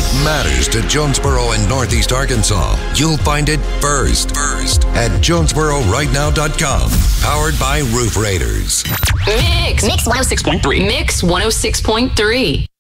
it matters to Jonesboro and Northeast Arkansas, you'll find it first at JonesboroRightNow.com. Powered by Roof Raiders. Mix 106.3. Mix 106.3.